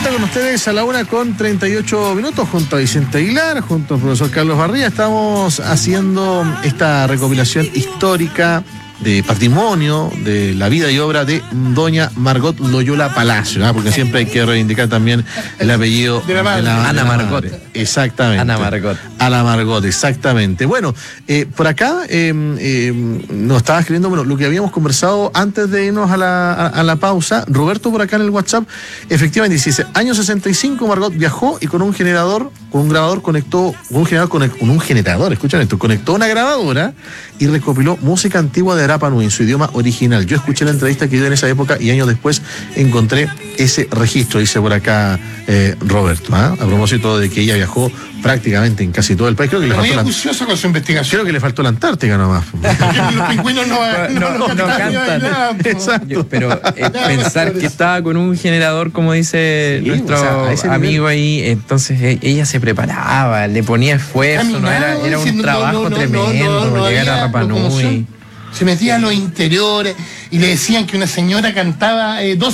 vuelta con ustedes a la 1:38 junto a Vicente Aguilar, junto al profesor Carlos Barría. Estamos haciendo esta recopilación histórica de patrimonio de la vida y obra de doña Margot Loyola Palacio, ¿no? Porque siempre hay que reivindicar también el apellido de la madre. Ana Margot. Exactamente. Ana Margot. Ana Margot, exactamente. Bueno, por acá nos estaba escribiendo, bueno, lo que habíamos conversado antes de irnos a la pausa. Roberto por acá en el WhatsApp, efectivamente dice, año 65 Margot viajó y con un generador, con un grabador conectó, escuchan esto, conectó una grabadora y recopiló música antigua de Rapa Nui en su idioma original. Yo escuché la entrevista que dio en esa época y años después encontré ese registro, dice por acá Roberto, a propósito de que ella viajó prácticamente en casi todo el país. Creo que le faltó acucioso con su investigación. Creo que le faltó la Antártica nomás. Los pingüinos no cantan. Exacto. Pero pensar que estaba con un generador, como dice nuestro amigo ahí, entonces ella se preparaba, le ponía esfuerzo, era un trabajo tremendo llegar a Rapa Nui. Se metía a los interiores y le decían que una señora cantaba 2